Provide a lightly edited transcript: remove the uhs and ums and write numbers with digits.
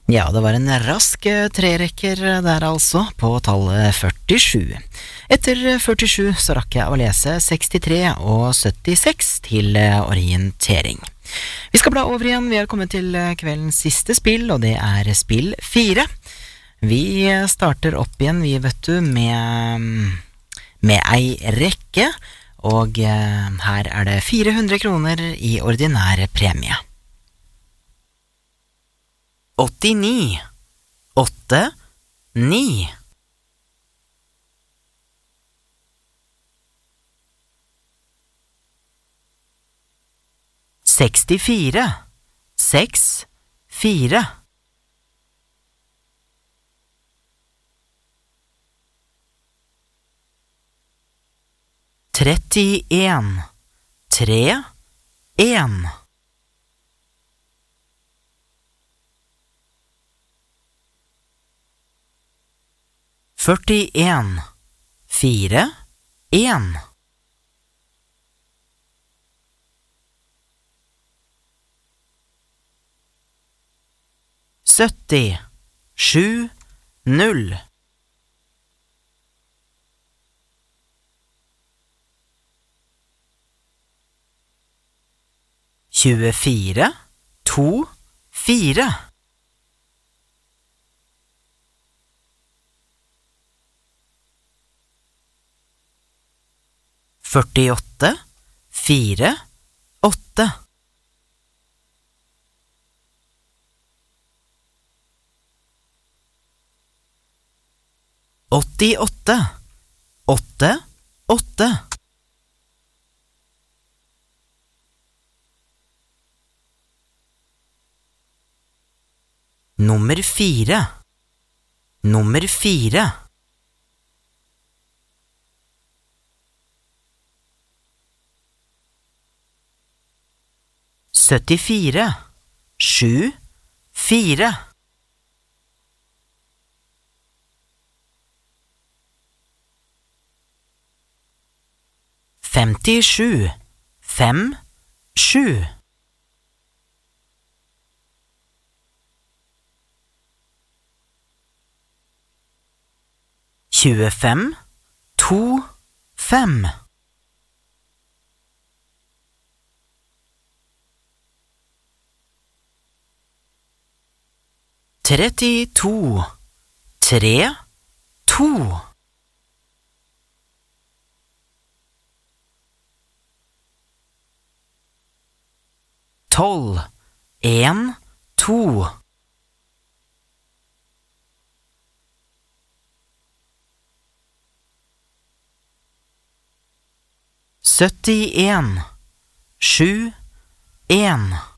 Ja, det var en rask trerekker der altså, på tallet 47. Etter 47 så rakk jeg å lese 63 og 76 til orientering. Vi skal bla over igjen, vi har kommet til kveldens siste spill, og det er spill 4. Vi starter opp igjen, vi vet du, med ei rekke, og her er det 400 kroner i ordinære premie. 89, 8, 9. 64, 6, 4. 31, 3, 1. 41, 4, 1. 70, 7, 0. 24, 2, 4. 48, 4, 8. 88, 8, 8. Nummer 4. Nummer 4. 74, 7, 4. 57, 5, 7. 25, 2, 5. 32, 3, 2. 12, 1, 2. 71, 7, 1.